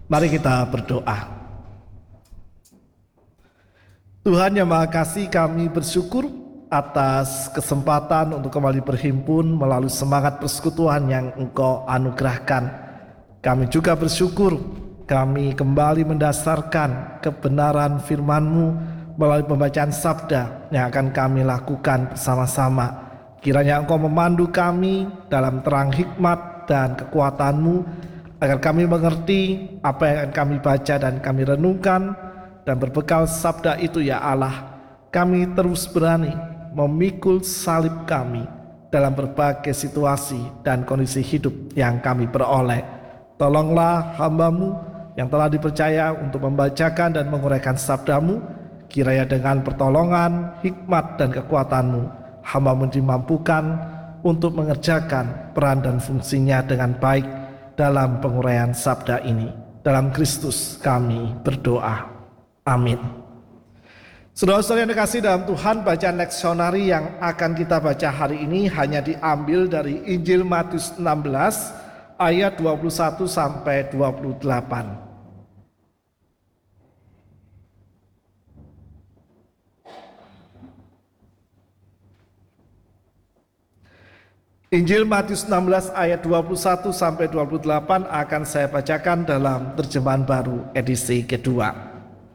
Mari kita berdoa. Tuhan yang Maha Kasih, kami bersyukur atas kesempatan untuk kembali berhimpun melalui semangat persekutuan yang Engkau anugerahkan. Kami juga bersyukur kami kembali mendasarkan kebenaran firman-Mu melalui pembacaan sabda yang akan kami lakukan bersama-sama. Kiranya Engkau memandu kami dalam terang hikmat dan kekuatan-Mu, agar kami mengerti apa yang akan kami baca dan kami renungkan, dan berbekal sabda itu ya Allah, kami terus berani memikul salib kami dalam berbagai situasi dan kondisi hidup yang kami peroleh. Tolonglah hamba-Mu yang telah dipercaya untuk membacakan dan menguraikan sabda-Mu. Kiranya dengan pertolongan, hikmat dan kekuatan-Mu, hamba-Mu dimampukan untuk mengerjakan peran dan fungsinya dengan baik dalam penguraian sabda ini. Dalam Kristus kami berdoa. Amin. Saudara-saudara yang dikasihi dalam Tuhan, bacaan leksionari yang akan kita baca hari ini hanya diambil dari Injil Matius 16 ayat 21 sampai 28. Injil Matius 16 ayat 21 sampai 28 akan saya bacakan dalam terjemahan baru edisi kedua.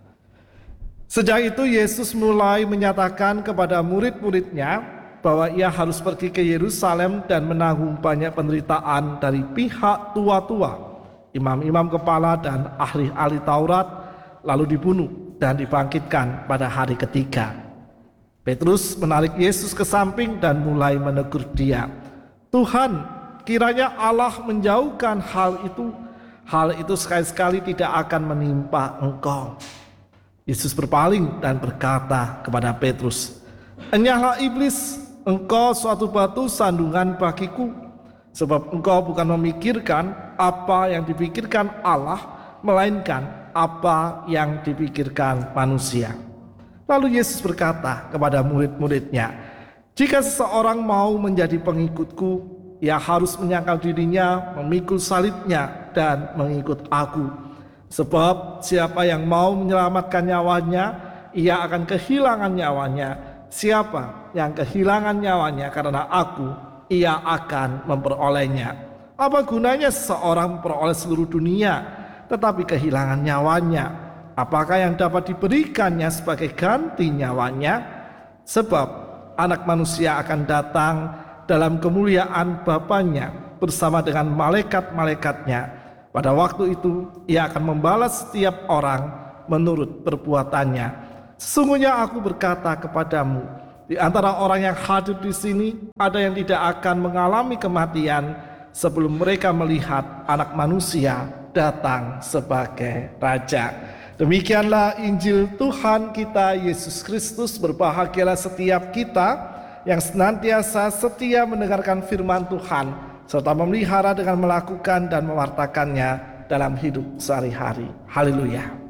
Sejak itu Yesus mulai menyatakan kepada murid-muridnya bahwa ia harus pergi ke Yerusalem dan menanggung banyak penderitaan dari pihak tua-tua, imam-imam kepala dan ahli-ahli Taurat, lalu dibunuh dan dibangkitkan pada hari ketiga. Petrus menarik Yesus ke samping dan mulai menegur dia. Tuhan, kiranya Allah menjauhkan hal itu sekali-sekali tidak akan menimpa Engkau. Yesus berpaling dan berkata kepada Petrus, "Enyahlah iblis, engkau suatu batu sandungan bagiku, sebab engkau bukan memikirkan apa yang dipikirkan Allah, melainkan apa yang dipikirkan manusia." Lalu Yesus berkata kepada murid-muridnya, "Jika seseorang mau menjadi pengikutku, ia harus menyangkal dirinya, memikul salibnya, dan mengikut aku. Sebab siapa yang mau menyelamatkan nyawanya, ia akan kehilangan nyawanya. Siapa yang kehilangan nyawanya karena aku, ia akan memperolehnya. Apa gunanya seseorang memperoleh seluruh dunia, tetapi kehilangan nyawanya? Apakah yang dapat diberikannya sebagai ganti nyawanya? Sebab Anak Manusia akan datang dalam kemuliaan Bapanya bersama dengan malaikat-malaikatnya. Pada waktu itu ia akan membalas setiap orang menurut perbuatannya. Sesungguhnya aku berkata kepadamu, di antara orang yang hadir di sini ada yang tidak akan mengalami kematian sebelum mereka melihat Anak Manusia datang sebagai Raja." Demikianlah Injil Tuhan kita Yesus Kristus. Berbahagialah setiap kita yang senantiasa setia mendengarkan firman Tuhan, serta memelihara dengan melakukan dan mewartakannya dalam hidup sehari-hari. Haleluya.